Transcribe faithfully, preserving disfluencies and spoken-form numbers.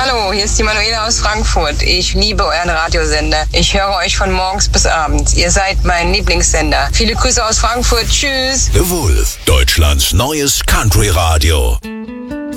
Hallo, hier ist die Manuela aus Frankfurt. Ich liebe euren Radiosender. Ich höre euch von morgens bis abends. Ihr seid mein Lieblingssender. Viele Grüße aus Frankfurt. Tschüss. The Wolf, Deutschlands neues Country-Radio.